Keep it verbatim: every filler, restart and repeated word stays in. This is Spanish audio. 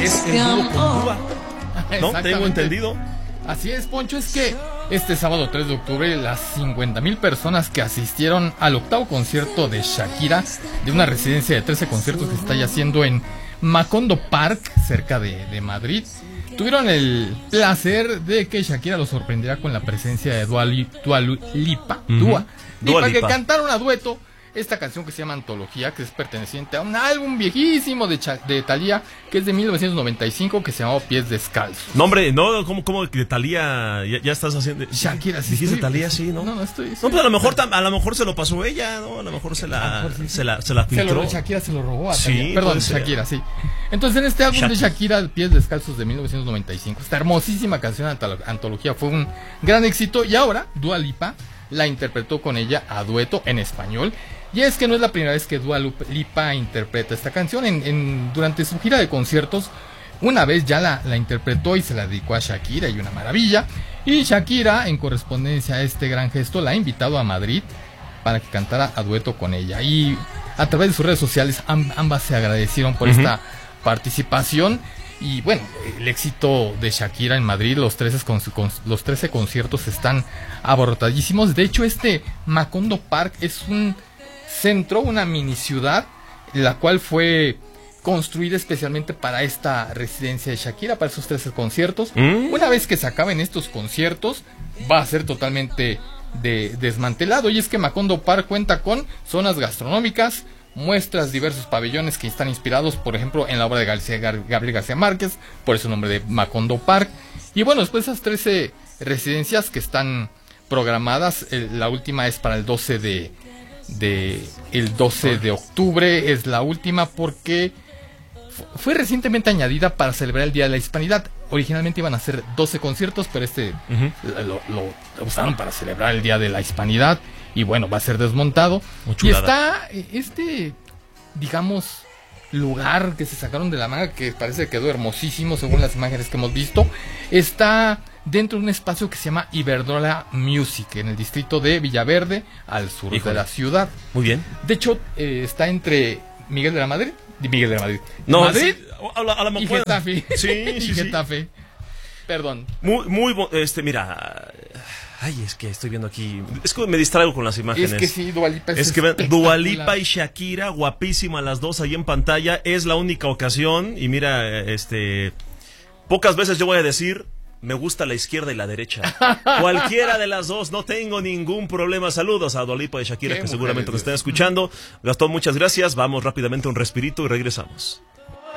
es el dúo con Dua, ¿no? Tengo entendido. Así es, Poncho, es que este sábado tres de octubre las cincuenta mil personas que asistieron al octavo concierto de Shakira, de una residencia de trece conciertos que está ya haciendo en Macondo Park, cerca de, de Madrid, tuvieron el placer de que Shakira los sorprendiera con la presencia de Dua, Li, Dua Lipa, uh-huh. Dua, Dua Lipa, que cantaron a dueto esta canción que se llama Antología, que es perteneciente a un álbum viejísimo de, Cha- de Thalía, que es de mil novecientos noventa y cinco, que se llamaba Pies Descalzos. No, hombre, no, ¿cómo, cómo de Thalía ya, ya estás haciendo? Shakira, sí. Dijiste Thalía, sí, ¿no? No, no estoy. No, pues a lo mejor a lo mejor se lo pasó ella, ¿no? A lo mejor se la, mejor sí, se la, se la filtró. Se lo, Shakira se lo robó a Thalía. Sí, perdón, Shakira, sí. Entonces, en este álbum Shakira. de Shakira, Pies Descalzos de mil novecientos noventa y cinco, esta hermosísima canción Antología fue un gran éxito, y ahora Dua Lipa la interpretó con ella a dueto en español. Y es que no es la primera vez que Dua Lipa interpreta esta canción. En, en, durante su gira de conciertos, una vez ya la, la interpretó y se la dedicó a Shakira, y una maravilla. Y Shakira, en correspondencia a este gran gesto, la ha invitado a Madrid para que cantara a dueto con ella. Y a través de sus redes sociales, ambas se agradecieron por uh-huh. esta participación. Y bueno, el éxito de Shakira en Madrid, los trece, con, con, los trece conciertos están abarrotadísimos. De hecho, este Macondo Park es un centro, una mini ciudad, la cual fue construida especialmente para esta residencia de Shakira, para esos trece conciertos. ¿Mm? Una vez que se acaben estos conciertos, va a ser totalmente de, desmantelado. Y es que Macondo Park cuenta con zonas gastronómicas, muestras diversos pabellones que están inspirados, por ejemplo, en la obra de García, Gabriel García Márquez, por eso el nombre de Macondo Park. Y bueno, después esas trece residencias que están programadas, eh, la última es para el doce de el doce de octubre, es la última porque fue recientemente añadida para celebrar el Día de la Hispanidad. Originalmente iban a ser doce conciertos, pero este uh-huh. lo, lo, lo usaron para celebrar el Día de la Hispanidad, y bueno, va a ser desmontado. Y está este, digamos, lugar que se sacaron de la manga, que parece que quedó hermosísimo según las imágenes que hemos visto. Está dentro de un espacio que se llama Iberdrola Music, en el distrito de Villaverde, al sur Híjole. de la ciudad. Muy bien. De hecho, eh, está entre Miguel de la Madrid, Miguel de la Madrid, no, Madrid sí, a la, a la y Getafe. Sí, y sí, Getafe. Sí. Perdón. Muy, muy, este, mira. Ay, es que estoy viendo aquí. Es que me distraigo con las imágenes. Es que sí, Dua Lipa es, es que Dua Lipa y Shakira, guapísimas las dos ahí en pantalla. Es la única ocasión. Y mira, este. Pocas veces yo voy a decir. Me gusta la izquierda y la derecha. Cualquiera de las dos, no tengo ningún problema. Saludos a Dua Lipa y Shakira, que seguramente nos están escuchando. Gastón, muchas gracias. Vamos rápidamente a un respirito y regresamos.